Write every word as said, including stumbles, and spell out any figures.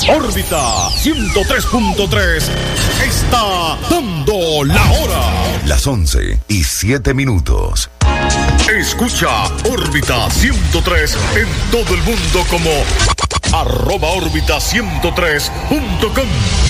Órbita ciento tres punto tres está dando la hora. Las once y siete minutos. Escucha Órbita ciento tres en todo el mundo como arroba órbita ciento tres punto com.